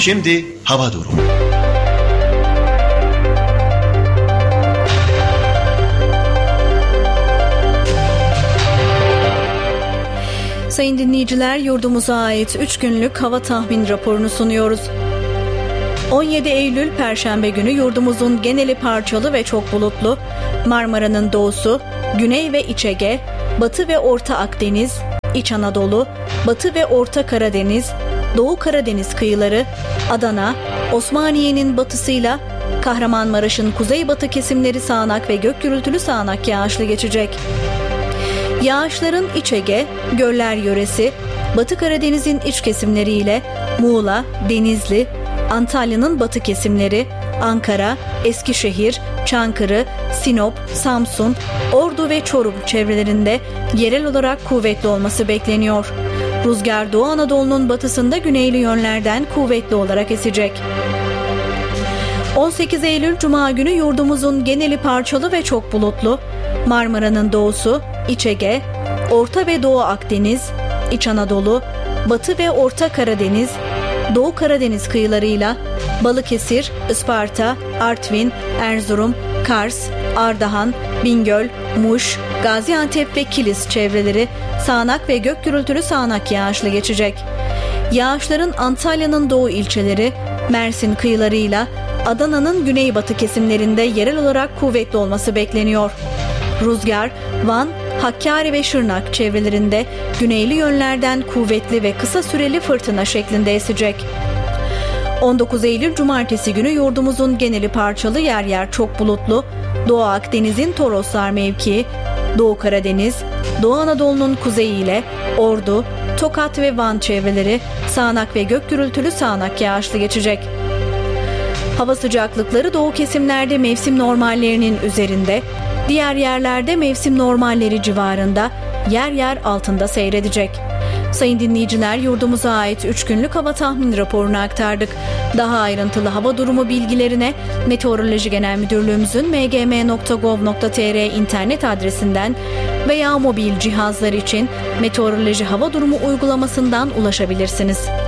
Şimdi hava durumu. Sayın dinleyiciler, yurdumuza ait 3 günlük hava tahmin raporunu sunuyoruz. 17 Eylül Perşembe günü yurdumuzun geneli parçalı ve çok bulutlu. Marmara'nın doğusu, Güney ve İç Ege, Batı ve Orta Akdeniz, İç Anadolu, Batı ve Orta Karadeniz, Doğu Karadeniz kıyıları, Adana, Osmaniye'nin batısıyla Kahramanmaraş'ın kuzeybatı kesimleri sağanak ve gök gürültülü sağanak yağışlı geçecek. Yağışların İç Ege, Göller yöresi, Batı Karadeniz'in iç kesimleriyle Muğla, Denizli, Antalya'nın batı kesimleri, Ankara, Eskişehir, Çankırı, Sinop, Samsun, Ordu ve Çorum çevrelerinde yerel olarak kuvvetli olması bekleniyor. Rüzgar Doğu Anadolu'nun batısında güneyli yönlerden kuvvetli olarak esecek. 18 Eylül Cuma günü yurdumuzun geneli parçalı ve çok bulutlu. Marmara'nın doğusu, İç Ege, Orta ve Doğu Akdeniz, İç Anadolu, Batı ve Orta Karadeniz, Doğu Karadeniz kıyılarıyla Balıkesir, Isparta, Artvin, Erzurum, Kars, Ardahan, Bingöl, Muş, Gaziantep ve Kilis çevreleri sağanak ve gök gürültülü sağanak yağışlı geçecek. Yağışların Antalya'nın doğu ilçeleri, Mersin kıyılarıyla Adana'nın güneybatı kesimlerinde yerel olarak kuvvetli olması bekleniyor. Rüzgar, Van, Hakkari ve Şırnak çevrelerinde güneyli yönlerden kuvvetli ve kısa süreli fırtına şeklinde esecek. 19 Eylül Cumartesi günü yurdumuzun geneli parçalı, yer yer çok bulutlu. Doğu Akdeniz'in Toroslar mevkii, Doğu Karadeniz, Doğu Anadolu'nun kuzeyi ile Ordu, Tokat ve Van çevreleri sağanak ve gök gürültülü sağanak yağışlı geçecek. Hava sıcaklıkları doğu kesimlerde mevsim normallerinin üzerinde, diğer yerlerde mevsim normalleri civarında, yer yer altında seyredecek. Sayın dinleyiciler, yurdumuza ait 3 günlük hava tahmin raporunu aktardık. Daha ayrıntılı hava durumu bilgilerine Meteoroloji Genel Müdürlüğümüzün mgm.gov.tr internet adresinden veya mobil cihazlar için Meteoroloji Hava Durumu uygulamasından ulaşabilirsiniz.